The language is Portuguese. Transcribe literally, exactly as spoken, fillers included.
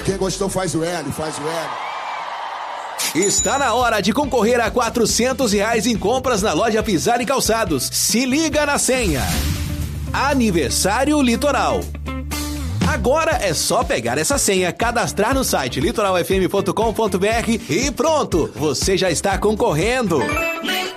Quem gostou faz o L, faz o L. Está na hora de concorrer a quatrocentos reais em compras na loja Pisar e Calçados. Se liga na senha. Aniversário Litoral. Agora é só pegar essa senha, cadastrar no site litoral f m ponto com ponto b r e pronto, você já está concorrendo.